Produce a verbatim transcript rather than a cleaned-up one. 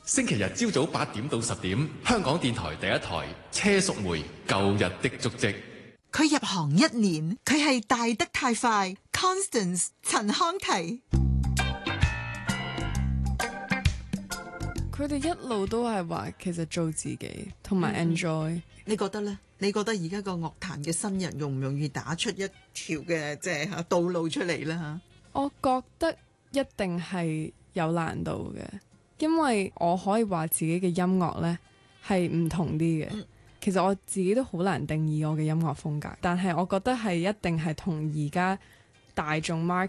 星期日朝早八點到十點，香港電台第一台車淑梅舊日的足跡。 佢入行一年，佢係大得太快。Constance 陳康琪， 佢哋一路都係話其實做自己同埋 enjoy、嗯。 你覺得呢？你覺得而家個樂壇嘅新人容唔容易打出一條嘅即係道路出嚟呢？ 我覺得一定係有難度嘅，因為我可以話自己嘅音樂呢係唔同啲嘅。嗯、其實我自己都好難定義我嘅音樂風格，但係我覺得係一定係同而家大眾 market